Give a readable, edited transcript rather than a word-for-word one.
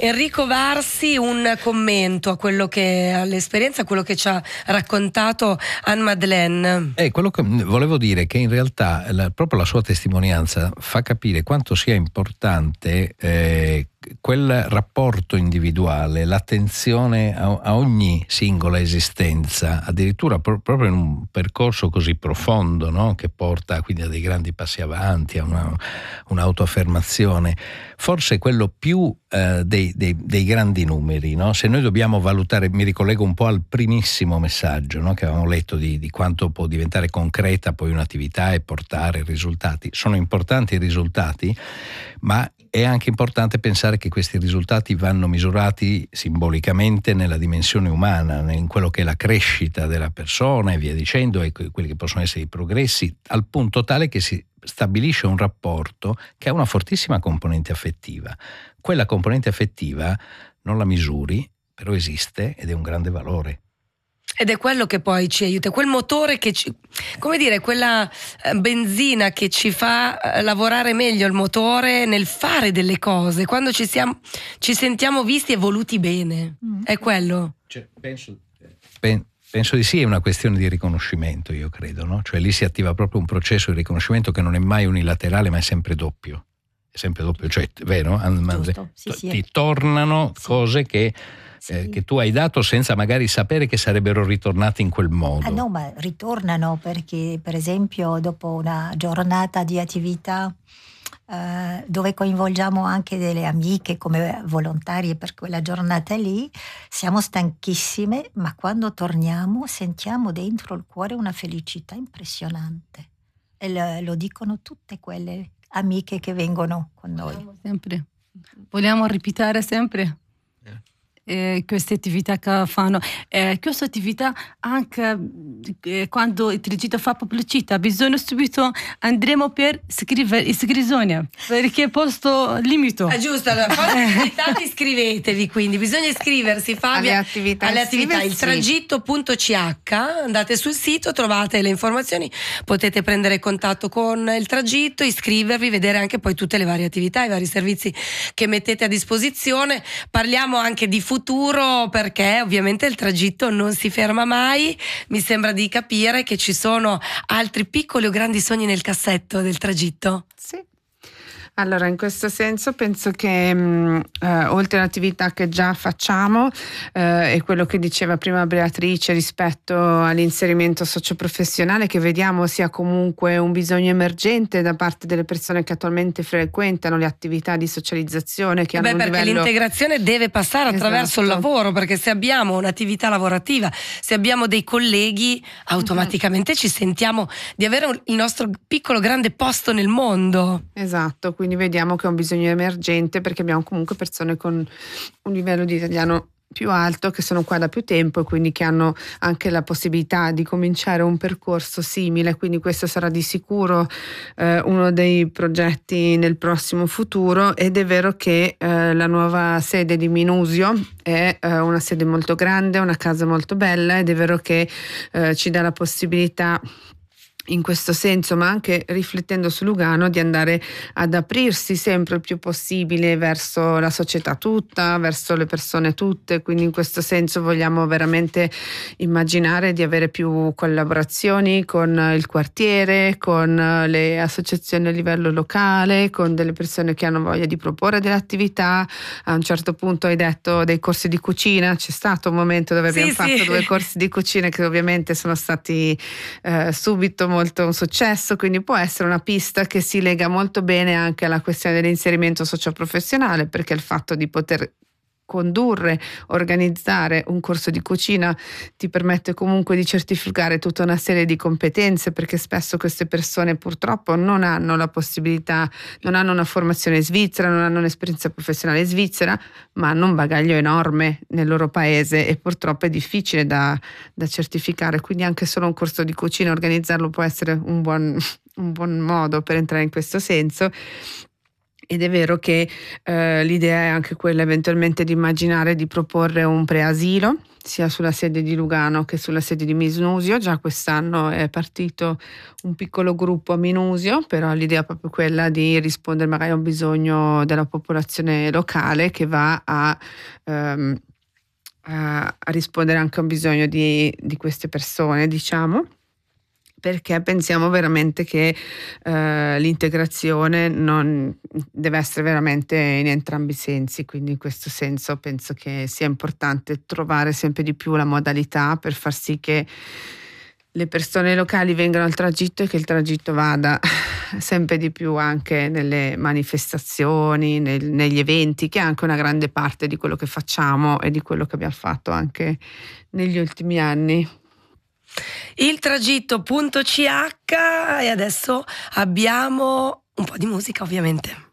Enrico Varsi, un commento all'esperienza, a quello che ci ha raccontato Anne Madeleine. Quello che volevo dire è che in realtà proprio la sua testimonianza fa capire quanto sia importante quel rapporto individuale, l'attenzione a ogni singola esistenza, addirittura proprio in un percorso così profondo, no? Che porta quindi a dei grandi passi avanti, a un'autoaffermazione. Forse quello più dei grandi numeri, no? Se noi dobbiamo valutare, mi ricollego un po' al primissimo messaggio, no? Che avevamo letto di quanto può diventare concreta poi un'attività e portare risultati. Sono importanti i risultati, ma è anche importante pensare che questi risultati vanno misurati simbolicamente nella dimensione umana, in quello che è la crescita della persona e via dicendo, e quelli che possono essere i progressi, al punto tale che si stabilisce un rapporto che ha una fortissima componente affettiva. Quella componente affettiva non la misuri, però esiste ed è un grande valore. Ed è quello che poi ci aiuta, quel motore che quella benzina che ci fa lavorare meglio il motore nel fare delle cose, quando ci sentiamo visti e voluti bene. È quello. Penso di sì, è una questione di riconoscimento, io credo, no? Cioè lì si attiva proprio un processo di riconoscimento che non è mai unilaterale, ma è sempre doppio. È sempre doppio, cioè, vero? Ti tornano cose che tu hai dato senza magari sapere che sarebbero ritornate in quel modo. No, ma ritornano perché, per esempio, dopo una giornata di attività dove coinvolgiamo anche delle amiche come volontarie per quella giornata lì, siamo stanchissime, ma quando torniamo sentiamo dentro il cuore una felicità impressionante. E lo dicono tutte quelle amiche che vengono con noi. Vogliamo ripetere sempre queste attività che fanno. Queste attività anche quando il tragitto fa pubblicità bisogna subito andremo per iscrizione perché posto limito. Giusto, allora tanti iscrivetevi, quindi bisogna iscriversi, Fabia, alle attività il tragitto.ch, andate sul sito, trovate le informazioni, potete prendere contatto con il tragitto, iscrivervi, vedere anche poi tutte le varie attività, i vari servizi che mettete a disposizione. Parliamo anche di futuro perché ovviamente il tragitto non si ferma mai. Mi sembra di capire che ci sono altri piccoli o grandi sogni nel cassetto del tragitto. Sì. Allora, in questo senso penso che oltre all'attività che già facciamo e quello che diceva prima Beatrice rispetto all'inserimento socioprofessionale, che vediamo sia comunque un bisogno emergente da parte delle persone che attualmente frequentano le attività di socializzazione che hanno un perché livello... l'integrazione deve passare attraverso il lavoro, perché se abbiamo un'attività lavorativa, se abbiamo dei colleghi, automaticamente ci sentiamo di avere il nostro piccolo grande posto nel mondo. Esatto, quindi vediamo che è un bisogno emergente perché abbiamo comunque persone con un livello di italiano più alto che sono qua da più tempo e quindi che hanno anche la possibilità di cominciare un percorso simile, quindi questo sarà di sicuro uno dei progetti nel prossimo futuro. Ed è vero che la nuova sede di Minusio è una sede molto grande, una casa molto bella, ed è vero che ci dà la possibilità in questo senso, ma anche riflettendo su Lugano, di andare ad aprirsi sempre il più possibile verso la società tutta, verso le persone tutte, quindi in questo senso vogliamo veramente immaginare di avere più collaborazioni con il quartiere, con le associazioni a livello locale, con delle persone che hanno voglia di proporre delle attività. A un certo punto hai detto dei corsi di cucina, c'è stato un momento dove abbiamo fatto 2 corsi di cucina che ovviamente sono stati subito molto un successo, quindi può essere una pista che si lega molto bene anche alla questione dell'inserimento socioprofessionale, perché il fatto di poter condurre, organizzare un corso di cucina ti permette comunque di certificare tutta una serie di competenze, perché spesso queste persone purtroppo non hanno la possibilità, non hanno una formazione svizzera, non hanno un'esperienza professionale svizzera, ma hanno un bagaglio enorme nel loro paese e purtroppo è difficile da certificare, quindi anche solo un corso di cucina, organizzarlo può essere un buon modo per entrare in questo senso. Ed è vero che l'idea è anche quella eventualmente di immaginare di proporre un preasilo sia sulla sede di Lugano che sulla sede di Minusio. Già quest'anno è partito un piccolo gruppo a Minusio, però l'idea è proprio quella di rispondere magari a un bisogno della popolazione locale, che va a rispondere anche a un bisogno di queste persone, diciamo, perché pensiamo veramente che l'integrazione non deve essere veramente in entrambi i sensi, quindi in questo senso penso che sia importante trovare sempre di più la modalità per far sì che le persone locali vengano al tragitto e che il tragitto vada sempre di più anche nelle manifestazioni, negli eventi, che è anche una grande parte di quello che facciamo e di quello che abbiamo fatto anche negli ultimi anni. Il tragitto.ch, e adesso abbiamo un po' di musica, ovviamente.